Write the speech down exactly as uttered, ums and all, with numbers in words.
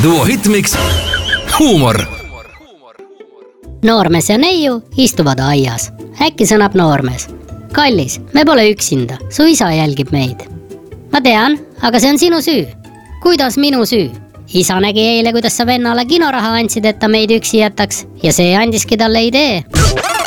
Duo Hitmix huumor. Noormees ja neiu istuvad aias. Äkki sõnab noormees: kallis, me pole üksinda, su isa jälgib meid. Ma tean, aga see on sinu süü. Kuidas minu süü? Isa nägi eile, kuidas sa vennale kinoraha andsid, et ta meid üksi jätaks, ja see andiski talle idee.